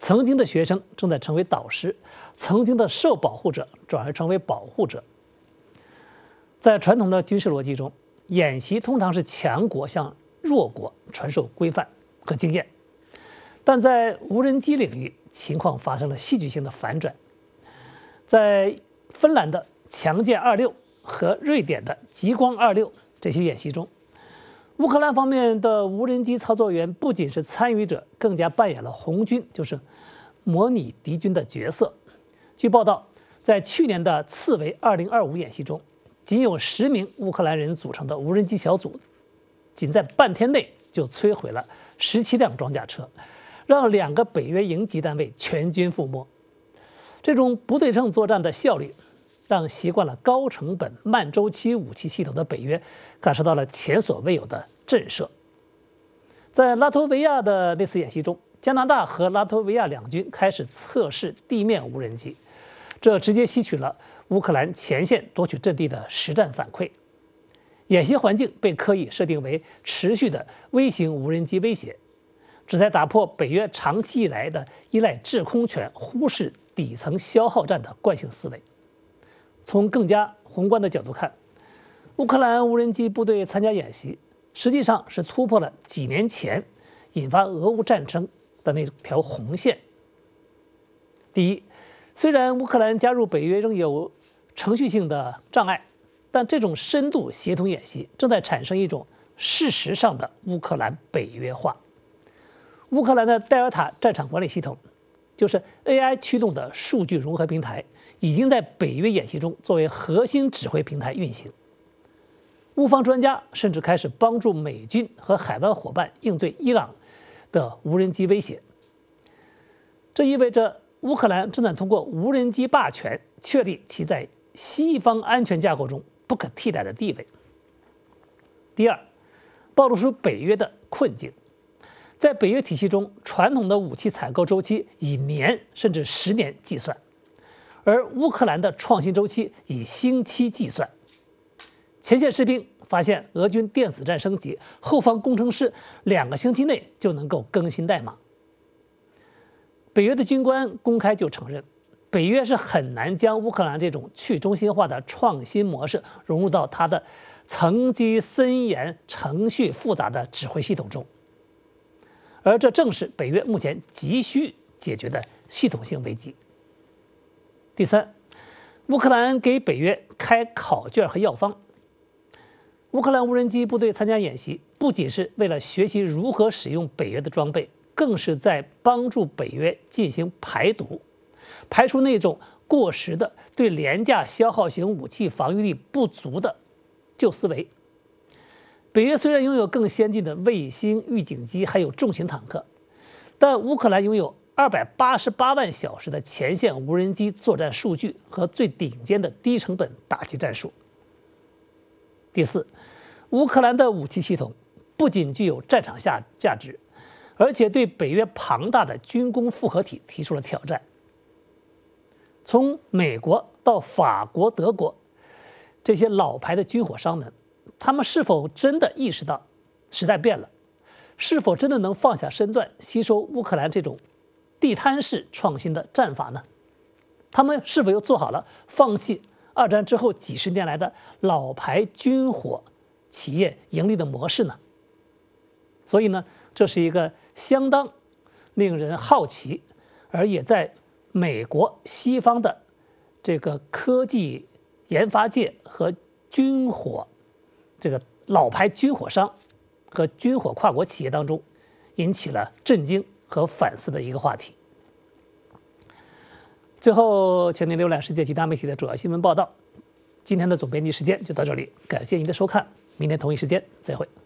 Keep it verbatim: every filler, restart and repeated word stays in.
曾经的学生正在成为导师，曾经的受保护者转而成为保护者。在传统的军事逻辑中，演习通常是强国向弱国传授规范和经验，但在无人机领域，情况发生了戏剧性的反转。在芬兰的强剑二六和瑞典的极光二六这些演习中，乌克兰方面的无人机操作员不仅是参与者，更加扮演了红军，就是模拟敌军的角色。据报道，在去年的刺猬二零二五演习中，仅有十名乌克兰人组成的无人机小组，仅在半天内就摧毁了十七辆装甲车，让两个北约营级单位全军覆没。这种不对称作战的效率，让习惯了高成本、慢周期武器系统的北约感受到了前所未有的震慑。在拉脱维亚的那次演习中，加拿大和拉脱维亚两军开始测试地面无人机，这直接吸取了乌克兰前线夺取阵地的实战反馈。演习环境被刻意设定为持续的微型无人机威胁，旨在打破北约长期以来的依赖制空权、忽视底层消耗战的惯性思维。从更加宏观的角度看，乌克兰无人机部队参加演习，实际上是突破了几年前引发俄乌战争的那条红线。第一，虽然乌克兰加入北约仍有程序性的障碍，但这种深度协同演习正在产生一种事实上的乌克兰北约化。乌克兰的戴尔塔战场管理系统，就是 A I 驱动的数据融合平台，已经在北约演习中作为核心指挥平台运行。乌方专家甚至开始帮助美军和海湾伙伴应对伊朗的无人机威胁。这意味着乌克兰正在通过无人机霸权确立其在西方安全架构中不可替代的地位。第二，暴露出北约的困境。在北约体系中，传统的武器采购周期以年甚至十年计算，而乌克兰的创新周期以星期计算。前线士兵发现俄军电子战升级，后方工程师两个星期内就能够更新代码。北约的军官公开就承认，北约是很难将乌克兰这种去中心化的创新模式融入到它的层级森严、程序复杂的指挥系统中。而这正是北约目前急需解决的系统性危机。第三，乌克兰给北约开考卷和药方。乌克兰无人机部队参加演习，不仅是为了学习如何使用北约的装备，更是在帮助北约进行排毒，排除那种过时的、对廉价消耗型武器防御力不足的旧思维。北约虽然拥有更先进的卫星预警机，还有重型坦克，但乌克兰拥有二百八十八万小时的前线无人机作战数据和最顶尖的低成本打击战术。第四，乌克兰的武器系统不仅具有战场下价值，而且对北约庞大的军工复合体提出了挑战。从美国到法国、德国这些老牌的军火商们，他们是否真的意识到时代变了？是否真的能放下身段吸收乌克兰这种地摊式创新的战法呢？他们是否又做好了放弃二战之后几十年来的老牌军火企业盈利的模式呢？所以呢，这是一个相当令人好奇，而也在美国西方的这个科技研发界和军火这个老牌军火商和军火跨国企业当中引起了震惊和反思的一个话题。最后，请您浏览世界其他媒体的主要新闻报道。今天的总编辑时间就到这里，感谢您的收看，明天同一时间再会。